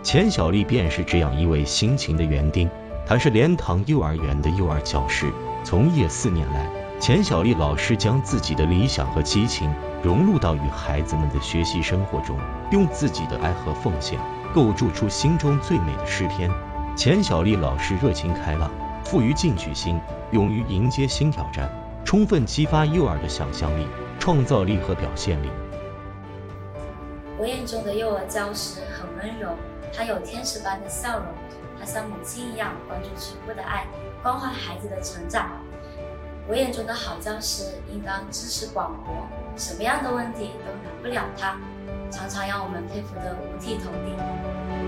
钱小丽便是这样一位辛勤的园丁，她是莲塘幼儿园的幼儿教师，从业4年来，钱小丽老师将自己的理想和激情融入到与孩子们的学习生活中，用自己的爱和奉献构筑出心中最美的诗篇。钱小丽老师热情开朗，富于进取心，勇于迎接新挑战，充分激发幼儿的想象力、创造力和表现力。 我眼中的幼儿教师很温柔，他有天使般的笑容，他像母亲一样关注全部的爱，关怀孩子的成长。我眼中的好教师应当知识广博，什么样的问题都难不了他，常常让我们佩服得五体投地。